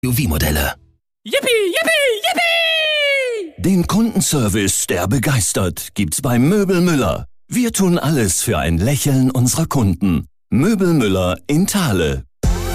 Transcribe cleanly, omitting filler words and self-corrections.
SUV-Modelle. Yippie, yippie, yippie! Den Kundenservice, der begeistert, gibt's bei Möbel Müller. Wir tun alles für ein Lächeln unserer Kunden. Möbel Müller in Thale.